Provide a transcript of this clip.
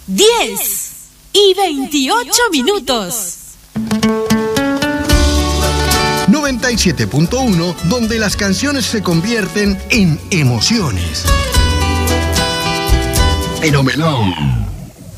10:28. 97.1, donde las canciones se convierten en emociones. Pero melón.